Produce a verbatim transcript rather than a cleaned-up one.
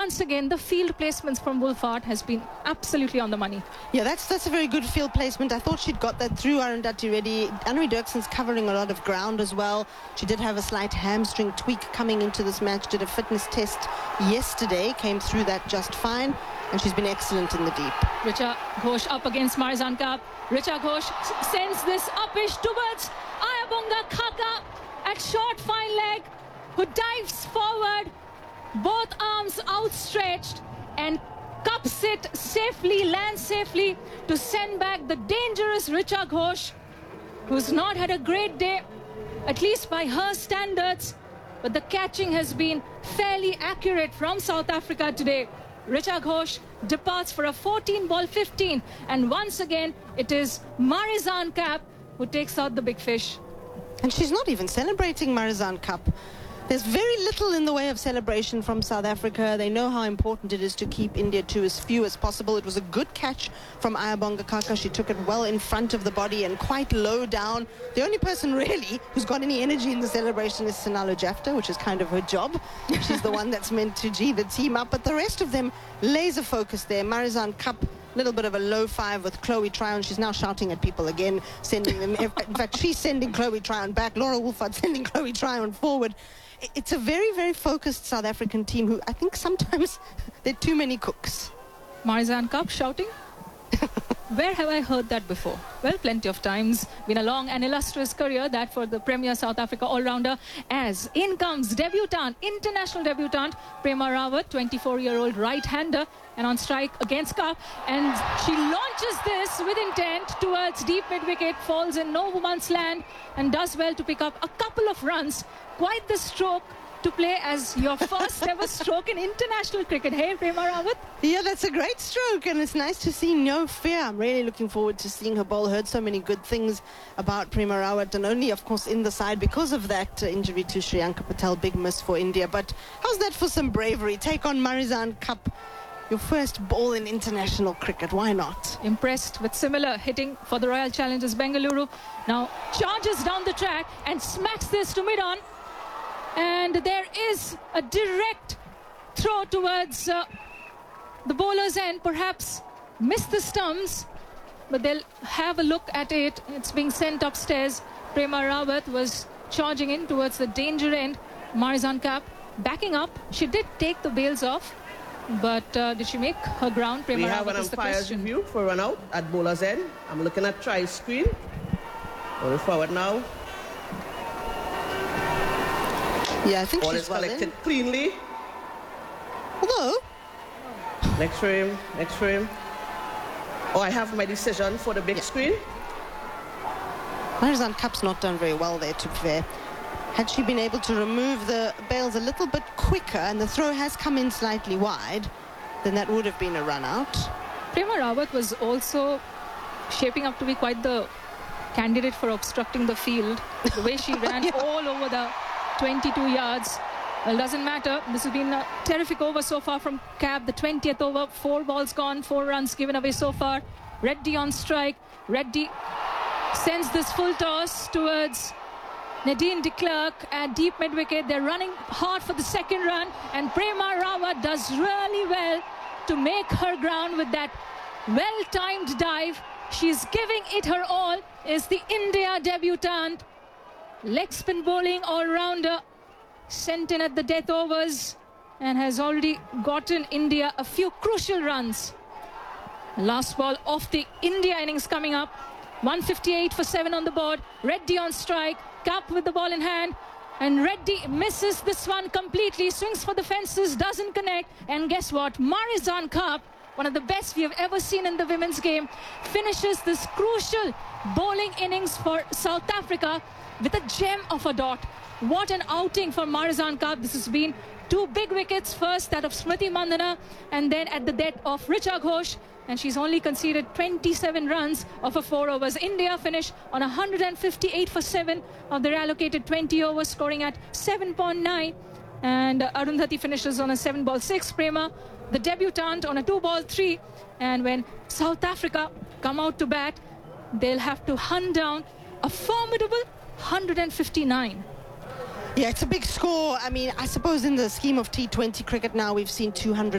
once again, the field placements from Wolfart has been absolutely on the money. Yeah, that's that's a very good field placement. I thought she'd got that through Arundhati Reddy. Anne-Marie Dirkson's covering a lot of ground as well. She did have a slight hamstring tweak coming into this match, did a fitness test yesterday, came through that just fine, and she's been excellent in the deep. Richa Ghosh up against Marizanne Kapp. Richa Ghosh sends this upish towards Ayabonga Khaka at short fine leg, who dives forward, both arms outstretched, and cups it safely, lands safely to send back the dangerous Richa Ghosh, who's not had a great day, at least by her standards, but the catching has been fairly accurate from South Africa today. Richa Ghosh departs for a fourteen ball fifteen, and once again it is Marizanne Kapp who takes out the big fish. And she's not even celebrating Marizanne Kapp. There's very little in the way of celebration from South Africa. They know how important it is to keep India to as few as possible. It was a good catch from Ayabonga Khaka. She took it well in front of the body and quite low down. The only person really who's got any energy in the celebration is Senalo Jafta, which is kind of her job. She's the one that's meant to G the team up. But the rest of them, laser focused there. Marizanne Kapp, a little bit of a low five with Chloe Tryon. She's now shouting at people again, sending them. In fact, she's sending Chloe Tryon back. Laura Wolfart sending Chloe Tryon forward. It's a very, very focused South African team who I think sometimes they're too many cooks. Marizanne Kapp shouting? Where have I heard that before? Well, plenty of times. Been a long and illustrious career, that for the Premier South Africa all-rounder. As in comes debutant, international debutant, Prema Rawat, twenty-four-year-old right-hander, and on strike against Kapp. And she launches this with intent towards deep mid-wicket, falls in no woman's land, and does well to pick up a couple of runs. Quite the stroke to play as your first ever stroke in international cricket. Hey, Prema Rawat? Yeah, that's a great stroke, and it's nice to see no fear. I'm really looking forward to seeing her bowl. Heard so many good things about Prema Rawat, and only, of course, in the side because of that uh, injury to Shriyanka Patel. Big miss for India. But how's that for some bravery? Take on Marizanne Kapp, your first ball in international cricket. Why not? Impressed with similar hitting for the Royal Challengers Bengaluru. Now charges down the track and smacks this to mid-on. And there is a direct throw towards uh, the bowler's end. Perhaps miss the stumps, but they'll have a look at it. It's being sent upstairs. Prema Rawat was charging in towards the danger end. Marizanne Kapp backing up. She did take the bails off, but uh, did she make her ground? Prema we have Rawat an is the umpire's question. review for run out at bowler's end. I'm looking at try screen. Going forward now. Yeah, I think Ball she's is well collected in. cleanly. Although, Next frame, next frame. Oh, I have my decision for the big yeah. screen. Marizanne Kapp's not done very well there, to be fair. Had she been able to remove the bails a little bit quicker, and the throw has come in slightly wide, then that would have been a run out. Prema Rawat was also shaping up to be quite the candidate for obstructing the field. The way she ran yeah. all over the twenty-two yards. Well, doesn't matter. This has been a terrific over so far from Kapp. The twentieth over, four balls gone, four runs given away so far. Reddy on strike. Reddy sends this full toss towards Nadine de Klerk at deep mid-wicket. They're running hard for the second run, and Prema Rawat does really well to make her ground with that well-timed dive. She's giving it her all. Is the India debutant. Leg spin bowling all-rounder, sent in at the death overs, and has already gotten India a few crucial runs. Last ball of the India innings coming up. one fifty-eight for seven on the board. Reddy on strike. Kapp with the ball in hand. And Reddy misses this one completely. Swings for the fences, doesn't connect. And guess what? Marizanne Kapp, one of the best we have ever seen in the women's game, finishes this crucial bowling innings for South Africa with a gem of a dot. What an outing for Marizanne Kapp. This has been two big wickets. First, that of Smriti Mandhana, and then at the death of Richa Ghosh. And she's only conceded twenty-seven runs of her four overs. India finish on one hundred fifty-eight for seven of their allocated twenty overs, scoring at seven point nine. And uh, Arundhati finishes on a seven ball six. Prema, the debutant, on a two ball three. And when South Africa come out to bat, they'll have to hunt down a formidable one hundred fifty-nine. Yeah, it's a big score. I mean, I suppose in the scheme of T twenty cricket now, we've seen two hundred